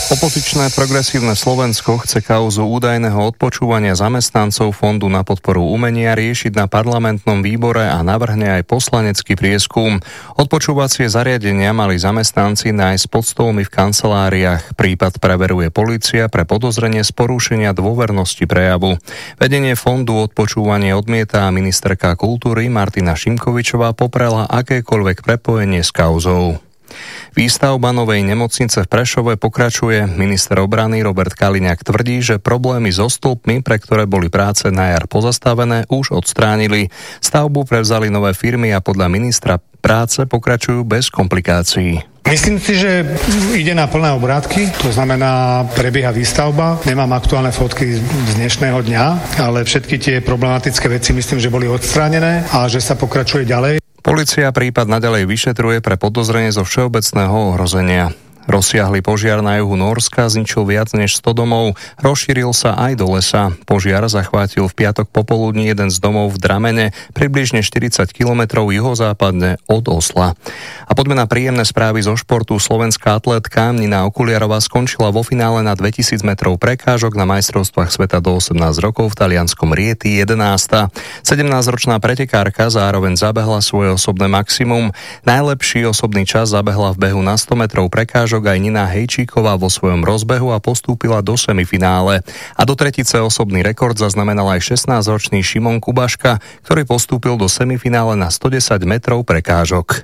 Opozičné progresívne Slovensko chce kauzu údajného odpočúvania zamestnancov Fondu na podporu umenia riešiť na parlamentnom výbore a navrhne aj poslanecký prieskum. Odpočúvacie zariadenia mali zamestnanci nájsť pod stolmi v kanceláriách. Prípad preveruje polícia pre podozrenie z porušenia dôvernosti prejavu. Vedenie fondu odpočúvanie odmieta a ministerka kultúry Martina Šimkovičová poprela akékoľvek prepojenie s kauzou. Výstavba novej nemocnice v Prešove pokračuje. Minister obrany Robert Kaliňák tvrdí, že problémy so stĺpmi, pre ktoré boli práce na jar pozastavené, už odstránili. Stavbu prevzali nové firmy a podľa ministra práce pokračujú bez komplikácií. Myslím si, že ide na plné obrátky, to znamená prebieha výstavba. Nemám aktuálne fotky z dnešného dňa, ale všetky tie problematické veci myslím, že boli odstránené a že sa pokračuje ďalej. Polícia prípad naďalej vyšetruje pre podozrenie zo všeobecného ohrozenia. Rozsiahly požiar na juhu Nórska zničil viac než 100 domov, rozšíril sa aj do lesa. Požiar zachvátil v piatok popoludní jeden z domov v Dramene, približne 40 kilometrov juhozápadne od Osla. A poďme na príjemné správy zo športu. Slovenská atlétka Nina Okuliarová skončila vo finále na 2000 metrov prekážok na majstrovstvách sveta do 18 rokov v talianskom Rieti 11. 17-ročná pretekárka zároveň zabehla svoje osobné maximum. Najlepší osobný čas zabehla v behu na 100 metrov prekážok aj Nina Hejčíková vo svojom rozbehu a postúpila do semifinále. A do tretice osobný rekord zaznamenal aj 16-ročný Šimon Kubaška, ktorý postúpil do semifinále na 110 metrov prekážok.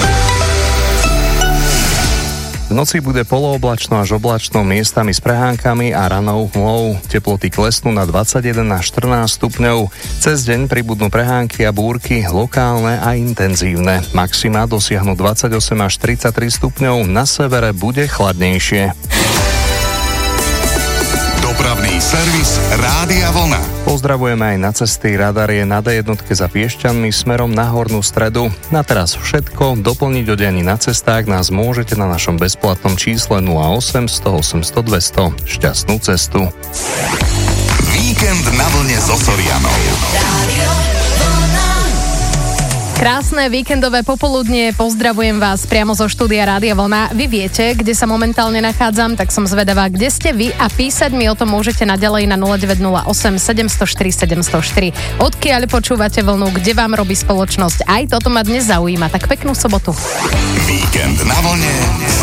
V noci bude polooblačno až oblačno, miestami s prehánkami a ranou hmlou. Teploty klesnú na 21 až 14 stupňov. Cez deň pribudnú prehánky a búrky, lokálne a intenzívne. Maxima dosiahnu 28 až 33 stupňov, na severe bude chladnejšie. Dopravný servis Rádia Vlna. Pozdravujeme aj na cesty. Radar je na D1 za Piešťanmi smerom na Hornú Stredu. Na teraz všetko. Doplniť o dianí na cestách nás môžete na našom bezplatnom čísle 0800 800 200. Šťastnú cestu. Víkend na vlne so Sorianou. Krásne víkendové popoludnie, pozdravujem vás priamo zo štúdia Rádia Vlna. Vy viete, kde sa momentálne nachádzam, tak som zvedavá, kde ste vy a písať mi o tom môžete naďalej na 0908 704 704. Odkiaľ počúvate vlnu, kde vám robí spoločnosť. Aj toto ma dnes zaujíma, tak peknú sobotu. Víkend na vlne